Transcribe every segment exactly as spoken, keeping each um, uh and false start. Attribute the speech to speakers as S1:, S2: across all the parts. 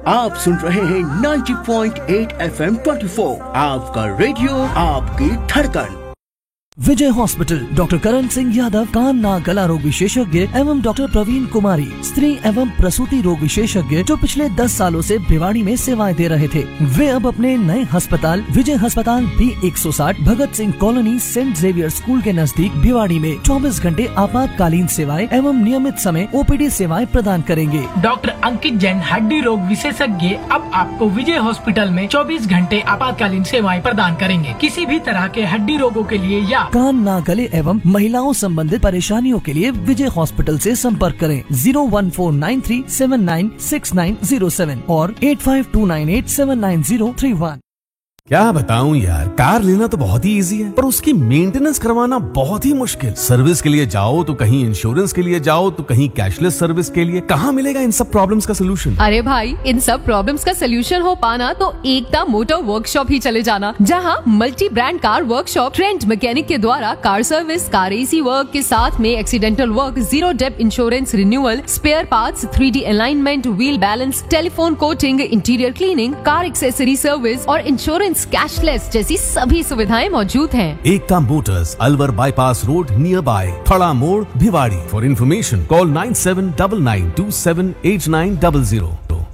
S1: आप सुन रहे हैं नब्बे पॉइंट आठ एफ एम चौबीस, आपका रेडियो आपकी धड़कन।
S2: विजय हॉस्पिटल, डॉक्टर करण सिंह यादव, कान नाक गला रोग विशेषज्ञ एवं डॉक्टर प्रवीण कुमारी, स्त्री एवं प्रसूति रोग विशेषज्ञ, जो पिछले दस सालों से भिवाड़ी में सेवाएं दे रहे थे, वे अब अपने नए अस्पताल विजय अस्पताल बी एक सौ साठ Bhagat Singh colony Saint Xavier school के नजदीक भिवाड़ी में चौबीस घंटे आपातकालीन सेवाएं एवं नियमित समय ओपीडी सेवाएं प्रदान करेंगे।
S3: डॉक्टर अंकित जैन, हड्डी रोग विशेषज्ञ, अब आपको विजय हॉस्पिटल में चौबीस घंटे आपातकालीन सेवाएं प्रदान करेंगे। किसी भी तरह के हड्डी रोगों के लिए या
S2: कान नाक गले एवं महिलाओं संबंधित परेशानियों के लिए विजय हॉस्पिटल से संपर्क करें zero one four nine three seven nine six nine zero seven और eight five to nine eight seven nine zero three one.
S4: क्या बताऊं यार, कार लेना तो बहुत ही इजी है पर उसकी मेंटेनेंस करवाना बहुत ही मुश्किल। सर्विस के लिए जाओ तो कहीं इंश्योरेंस के लिए जाओ तो कहीं कैशलेस सर्विस के लिए। कहाँ मिलेगा इन सब प्रॉब्लम्स का सोल्यूशन?
S5: अरे भाई, इन सब प्रॉब्लम्स का सोल्यूशन हो पाना तो एकता मोटर वर्कशॉप ही चले जाना, जहाँ multi brand car workshop trend mechanic के द्वारा car service, car AC work के साथ में accidental work, zero Depp insurance renewal, spare parts, three D alignment, wheel balance, telephone coating, interior cleaning, car accessory service और insurance cashless जैसी सभी सुविधाएं मौजूद हैं।
S4: एकता Motors, Alwar bypass road, near by थड़ा मोड़, Bhiwadi. For information call nine seven nine nine to seven eight nine zero zero.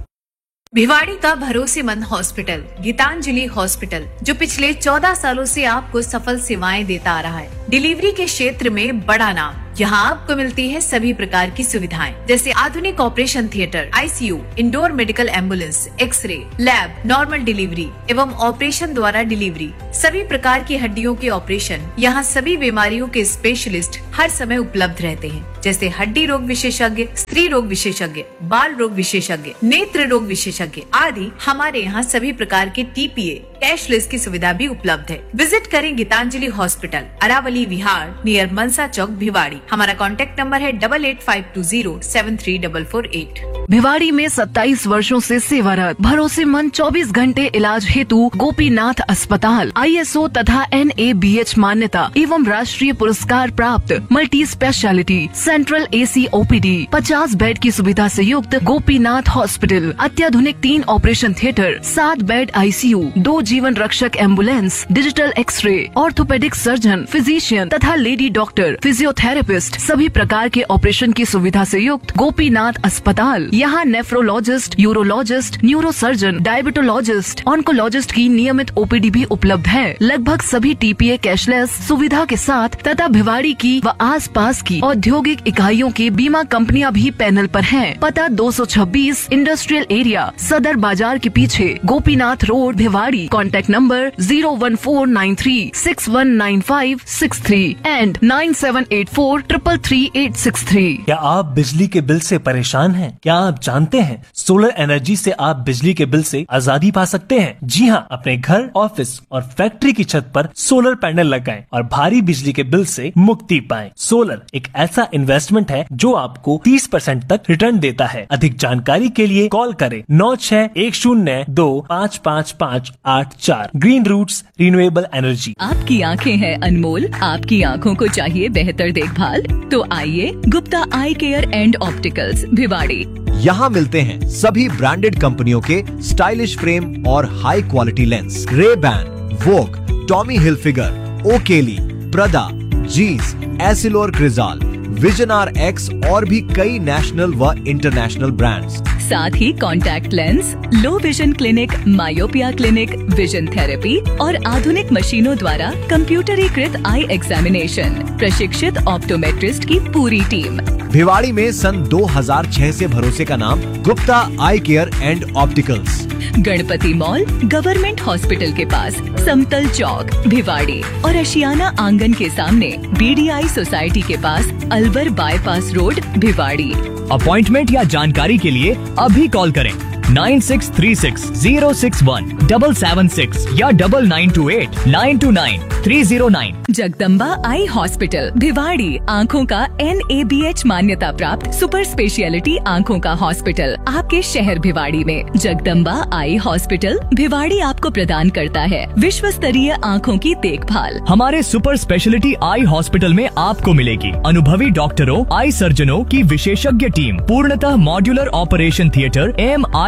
S6: Bhiwadi का भरोसेमंद hospital Geetanjali hospital, जो पिछले चौदह सालों से आपको सफल सेवाएं देता आ रहा है। डिलीवरी के क्षेत्र में बड़ा नाम। यहाँ आपको मिलती है सभी प्रकार की सुविधाएं, जैसे आधुनिक operation theatre, ICU, indoor medical ambulance, x ray, lab, normal delivery एवं ऑपरेशन द्वारा डिलीवरी, सभी प्रकार की हड्डियों के ऑपरेशन। यहाँ सभी बीमारियों के स्पेशलिस्ट हर समय उपलब्ध रहते हैं, जैसे हड्डी रोग विशेषज्ञ, स्त्री रोग विशेषज्ञ, बाल रोग विशेषज्ञ, नेत्र रोग विशेषज्ञ आदि। हमारे यहाँ सभी प्रकार के टीपीए, कैशलेस की सुविधा भी उपलब्ध है। विजिट करें गीतांजलि हॉस्पिटल, अरावली विहार, नियर मनसा चौक, भिवाड़ी। हमारा कॉन्टैक्ट नंबर है double eight five to zero seven three double four eight.
S7: Bhiwadi में सत्ताईस वर्षों से सेवारत भरोसेमंद चौबीस घंटे इलाज हेतु गोपीनाथ अस्पताल, आईएसओ तथा एन ए बी एच मान्यता एवं राष्ट्रीय पुरस्कार प्राप्त multi speciality central AC OPD, पचास बेड की सुविधा से युक्त गोपीनाथ हॉस्पिटल, अत्याधुनिक तीन ऑपरेशन थिएटर, सात बेड आईसीयू, दो जीवन रक्षक ambulance, digital x ray, orthopaedic surgeon, physician तथा लेडी डॉक्टर, फिजियोथेरेपिस्ट, सभी प्रकार के ऑपरेशन की सुविधा से युक्त गोपीनाथ अस्पताल। यहाँ nephrologist, urologist, neuro surgeon, diabetologist, oncologist की नियमित ओपीडी भी उपलब्ध है। लगभग सभी टीपीए कैशलेस सुविधा के साथ तथा भिवाड़ी की व आसपास की औद्योगिक इकाइयों की बीमा कंपनियां भी पैनल पर हैं। पता दो सौ छब्बीस इंडस्ट्रियल एरिया, सदर बाजार के पीछे, Gopinath road, Bhiwadi. Contact number zero one four nine three six one nine five six three and nine seven eight four triple three eight six three.
S8: क्या आप बिजली के बिल से परेशान हैं? क्या आप जानते हैं सोलर एनर्जी से आप बिजली के बिल से आजादी पा सकते हैं? जी हाँ, अपने घर, ऑफिस और फैक्ट्री की छत पर सोलर पैनल लगाएं और भारी बिजली के बिल से मुक्ति पाएं। सोलर एक ऐसा इन्वेस्टमेंट है जो आपको तीस परसेंट तक रिटर्न देता है। अधिक जानकारी के लिए कॉल करें नौ छह एक शून्य दो पाँच पाँच पाँच आठ चार। Green roots renewable energy.
S9: आपकी आंखें हैं अनमोल, आपकी आंखों को चाहिए बेहतर देखभाल, तो आइए गुप्ता आई केयर एंड ऑप्टिकल्स, भिवाड़ी।
S10: यहाँ मिलते हैं सभी ब्रांडेड कंपनियों के स्टाइलिश फ्रेम और high quality lens. Ray Ban, वोग, टॉमी हिलफिगर, ओकेली, प्रदा, जीस, एसिलोर क्रिजाल, विजन आर एक्स और भी कई नेशनल व इंटरनेशनल ब्रांड्स।
S9: साथ ही contact lens, low vision clinic, myopia clinic, vision therapy और आधुनिक मशीनों द्वारा कंप्यूटरीकृत आई एग्जामिनेशन, प्रशिक्षित ऑप्टोमेट्रिस्ट की पूरी टीम।
S10: भिवाड़ी में सन दो हज़ार छह से भरोसे का नाम गुप्ता आई care and opticals.
S9: Ganpati mall, government hospital के पास, समतल चौक, भिवाड़ी और अशियाना आंगन के सामने, बीडीआई सोसाइटी के पास, Alwar bypass road, Bhiwadi.
S11: Appointment या जानकारी के लिए अभी कॉल करें nine six three six zero six one double seven six या double nine to eight nine to nine three zero nine.
S9: Jagdamba eye hospital, Bhiwadi, आँखों का एन ए बी एच मान्यता प्राप्त सुपर स्पेशलिटी आँखों का हॉस्पिटल आपके शहर भिवाड़ी में। जगदम्बा आई हॉस्पिटल भिवाड़ी आपको प्रदान करता है विश्व स्तरीय आँखों की देखभाल।
S11: हमारे सुपर स्पेशलिटी आई हॉस्पिटल में आपको मिलेगी अनुभवी डॉक्टरों, आई सर्जनों की विशेषज्ञ टीम, पूर्णतः मॉड्यूलर ऑपरेशन थिएटर, एम आई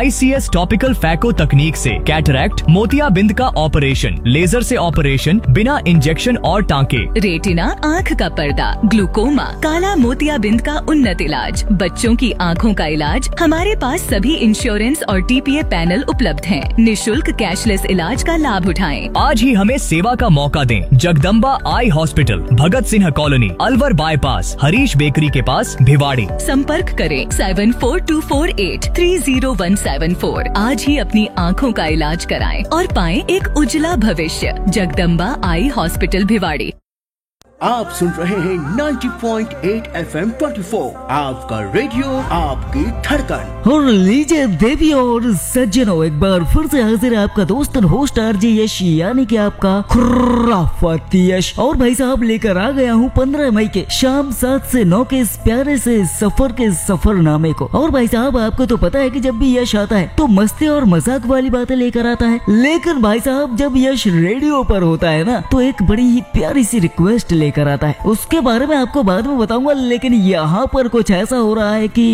S11: आईसीएस टॉपिकल फैको तकनीक से कैटरैक्ट, मोतियाबिंद का ऑपरेशन, लेजर से ऑपरेशन बिना इंजेक्शन और टांके,
S9: रेटिना आँख का पर्दा, ग्लूकोमा, काला मोतियाबिंद का उन्नत इलाज, बच्चों की आँखों का इलाज। हमारे पास सभी इंश्योरेंस और टीपीए पैनल उपलब्ध हैं। निशुल्क कैशलेस इलाज का लाभ उठाएं।
S11: आज ही हमें सेवा का मौका दें। Jagdamba eye hospital, Bhagat Singh colony, Alwar bypass, Harish bakery के पास, भिवाड़ी।
S9: संपर्क करें seven four to four eight three zero one seven four. आज ही अपनी आँखों का इलाज कराएं और पाएं एक उज्जवला भविष्य। Jagdamba eye hospital, Bhiwadi.
S1: आप सुन रहे हैं नब्बे पॉइंट आठ एफ एम चौबीस, आपका रेडियो, आपकी धड़कन।
S12: और लीजिए देवियों और सज्जनों, एक बार फिर से हाजिर है आपका दोस्त होस्ट आरजे यश, यानी कि आपका खुराफाती यश। और भाई साहब लेकर आ गया हूँ पंद्रह मई के शाम सात से नौ के इस प्यारे से सफर के सफरनामे को। और भाई साहब आपको तो पता है कि जब भी यश आता है तो मस्ती और मजाक वाली बातें लेकर आता है, लेकिन भाई साहब जब यश रेडियो पर होता है ना तो एक बड़ी ही प्यारी सी रिक्वेस्ट लेकर आता है। उसके बारे में आपको बाद में बताऊंगा, लेकिन यहाँ पर कुछ ऐसा हो रहा है कि